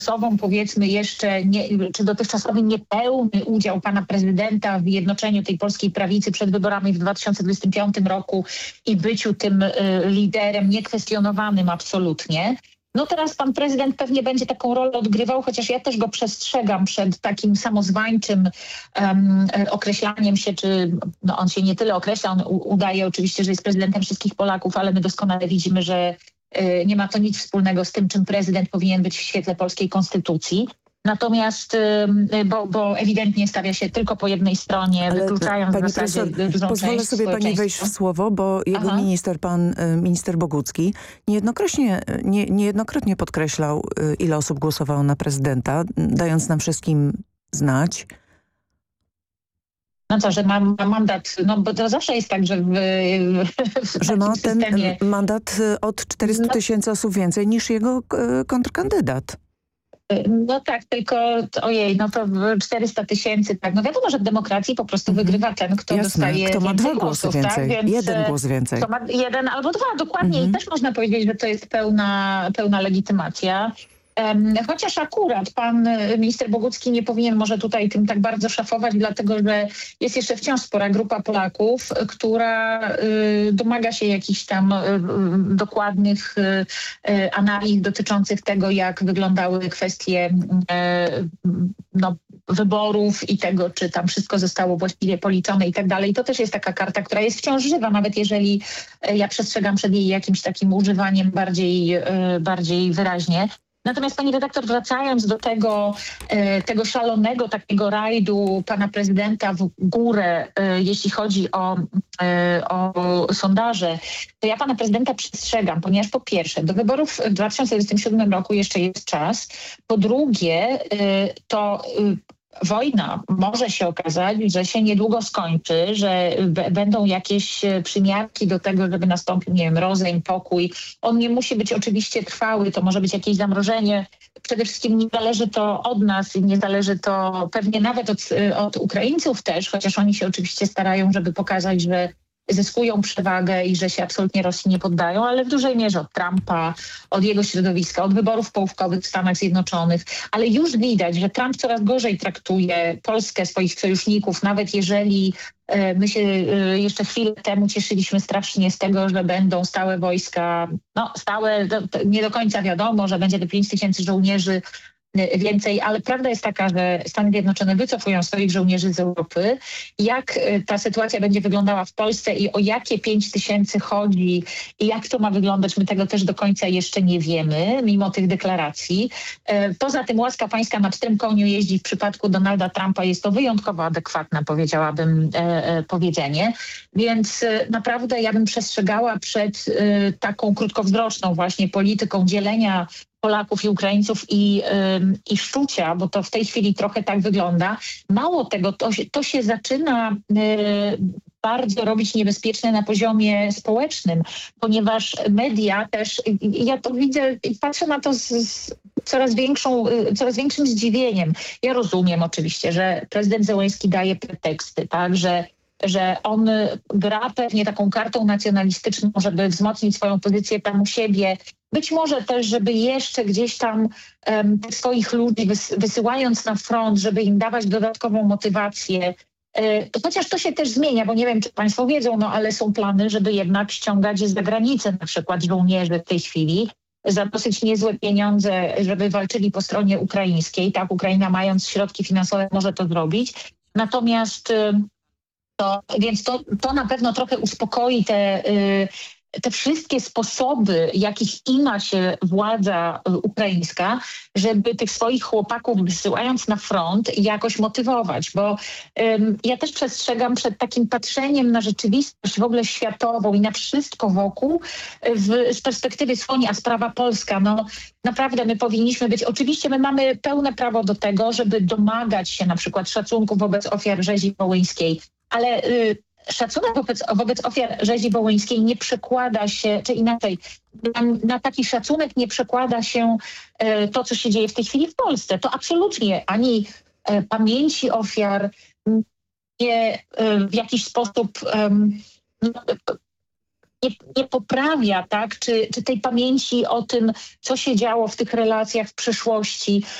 dotychczasową, powiedzmy jeszcze, czy dotychczasowy niepełny udział pana prezydenta w jednoczeniu tej polskiej prawicy przed wyborami w 2025 roku i byciu tym liderem niekwestionowanym absolutnie. No teraz pan prezydent pewnie będzie taką rolę odgrywał, chociaż ja też go przestrzegam przed takim samozwańczym określaniem się, czy no on się nie tyle określa, on udaje oczywiście, że jest prezydentem wszystkich Polaków, ale my doskonale widzimy, że nie ma to nic wspólnego z tym, czym prezydent powinien być w świetle polskiej konstytucji. Natomiast, bo ewidentnie stawia się tylko po jednej stronie, ale wykluczając pani w zasadzie profesor, dużą pozwolę część sobie pani wejść w słowo, bo jego minister, pan minister Bogucki, niejednokrotnie podkreślał, ile osób głosowało na prezydenta, dając nam wszystkim znać. No co, że ma mandat, no bo to zawsze jest tak, że że ma ten systemie mandat od 400 tysięcy osób więcej niż jego kontrkandydat. No tak, tylko ojej, no to 400 tysięcy, tak. No wiadomo, że w demokracji po prostu wygrywa ten, kto dostaje kto ma więcej 2 głosy głosów, więcej, tak? Więc, jeden głos więcej. kto ma 1 albo 2, dokładnie. I też można powiedzieć, że to jest pełna legitymacja. Chociaż akurat pan minister Bogucki nie powinien może tutaj tym tak bardzo szafować, dlatego że jest jeszcze wciąż spora grupa Polaków, która domaga się jakichś tam dokładnych analiz dotyczących tego, jak wyglądały kwestie wyborów i tego, czy tam wszystko zostało właściwie policzone i tak dalej. To też jest taka karta, która jest wciąż żywa, nawet jeżeli ja przestrzegam przed jej jakimś takim używaniem bardziej wyraźnie. Natomiast pani redaktor, wracając do tego szalonego takiego rajdu pana prezydenta w górę, jeśli chodzi o sondaże, to ja pana prezydenta przestrzegam, ponieważ po pierwsze do wyborów w 2027 roku jeszcze jest czas, po drugie to wojna może się okazać, że się niedługo skończy, że będą jakieś przymiarki do tego, żeby nastąpił, nie wiem, rozejm, pokój. On nie musi być oczywiście trwały, to może być jakieś zamrożenie. Przede wszystkim nie zależy to od nas i nie zależy to pewnie nawet od Ukraińców też, chociaż oni się oczywiście starają, żeby pokazać, że zyskują przewagę i że się absolutnie Rosji nie poddają, ale w dużej mierze od Trumpa, od jego środowiska, od wyborów połówkowych w Stanach Zjednoczonych. Ale już widać, że Trump coraz gorzej traktuje Polskę, swoich sojuszników, nawet jeżeli my się jeszcze chwilę temu cieszyliśmy strasznie z tego, że będą stałe wojska, stałe, nie do końca wiadomo, że będzie te 5 tysięcy żołnierzy więcej, ale prawda jest taka, że Stany Zjednoczone wycofują swoich żołnierzy z Europy. Jak ta sytuacja będzie wyglądała w Polsce i o jakie 5 tysięcy chodzi i jak to ma wyglądać, my tego też do końca jeszcze nie wiemy, mimo tych deklaracji. Poza tym łaska pańska na pstrym koniu jeździ w przypadku Donalda Trumpa jest to wyjątkowo adekwatne, powiedziałabym, powiedzenie. Więc naprawdę ja bym przestrzegała przed taką krótkowzroczną właśnie polityką dzielenia Polaków i Ukraińców i szczucia, bo to w tej chwili trochę tak wygląda. Mało tego, to się zaczyna bardzo robić niebezpieczne na poziomie społecznym, ponieważ media też, ja to widzę, patrzę na to z coraz większym zdziwieniem. Ja rozumiem oczywiście, że prezydent Zełenski daje preteksty, tak, że on gra pewnie taką kartą nacjonalistyczną, żeby wzmocnić swoją pozycję tam u siebie. Być może też, żeby jeszcze gdzieś tam tych swoich ludzi wysyłając na front, żeby im dawać dodatkową motywację. Chociaż to się też zmienia, bo nie wiem, czy państwo wiedzą, ale są plany, żeby jednak ściągać z zagranicy na przykład żołnierzy w tej chwili za dosyć niezłe pieniądze, żeby walczyli po stronie ukraińskiej. Tak, Ukraina mając środki finansowe może to zrobić. Natomiast to na pewno trochę uspokoi te wszystkie sposoby, jakich ima się władza ukraińska, żeby tych swoich chłopaków wysyłając na front jakoś motywować, bo ja też przestrzegam przed takim patrzeniem na rzeczywistość w ogóle światową i na wszystko wokół z perspektywy słoni, a sprawa polska, naprawdę my powinniśmy być, oczywiście my mamy pełne prawo do tego, żeby domagać się na przykład szacunku wobec ofiar rzezi wołyńskiej, ale szacunek wobec ofiar rzezi wołyńskiej nie przekłada się, czy inaczej, na taki szacunek nie przekłada się to, co się dzieje w tej chwili w Polsce. To absolutnie ani pamięci ofiar nie w jakiś sposób nie poprawia, tak, czy tej pamięci o tym, co się działo w tych relacjach w przeszłości.